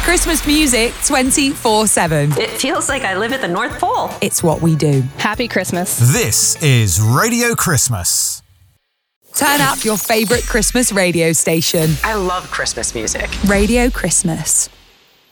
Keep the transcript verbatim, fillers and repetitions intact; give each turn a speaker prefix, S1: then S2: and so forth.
S1: Christmas music twenty-four seven.
S2: It feels like I live at the North Pole.
S1: It's what we do.
S3: Happy Christmas.
S4: This is Radio Christmas.
S1: Turn up your favourite Christmas radio station.
S2: I love Christmas music.
S1: Radio Christmas.